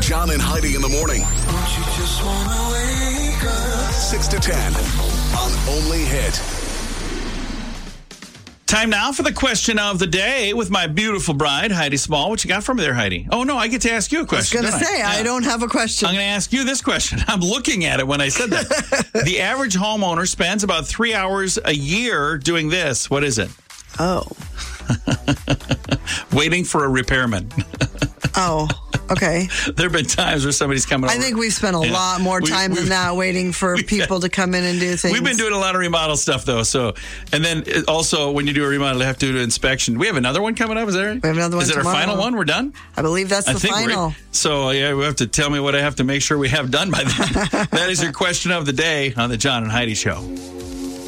John and Heidi in the morning. Don't you just wanna wake up? 6 to 10 on Only Hit. Time now for the question of the day with my beautiful bride, Heidi Small. What you got for me there, Heidi? Oh, no, I get to ask you a question. I was going to say, I don't have a question. I'm going to ask you this question. I'm looking at it when I said that. The average homeowner spends about 3 hours a year doing this. What is it? Oh. Waiting for a repairman. Oh, okay. There have been times where somebody's coming over. I think we've spent a lot more time than that waiting for people to come in and do things. We've been doing a lot of remodel stuff, though. So, and then also when you do a remodel, you have to do an inspection. We have another one coming up, is that right? We have another one Is it tomorrow. our final one? We're done? I believe that's the final. So, yeah, we have to tell me what I have to make sure we have done by then. That is your question of the day on the John and Heidi Show.